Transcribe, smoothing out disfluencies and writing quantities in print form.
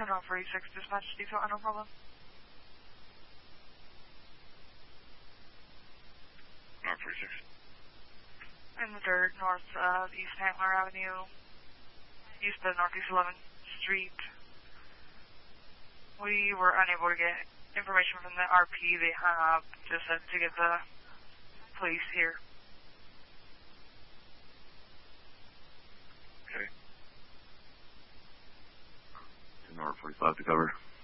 10-46, dispatch detail, no problem. North 46. In the dirt, north of East Antler Avenue, east of Northeast 11th Street. We were unable to get information from the RP. They hung up, just said to get the police here. Okay. 10 North 45 to cover.